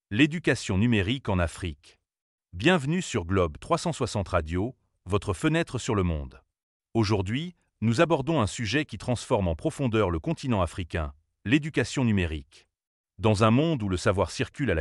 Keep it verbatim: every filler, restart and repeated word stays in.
L'éducation numérique en Afrique. Bienvenue sur Globe trois cent soixante Radio, votre fenêtre sur le monde. Aujourd'hui, nous abordons un sujet qui transforme en profondeur le continent africain, l'éducation numérique. Dans un monde où le savoir circule à la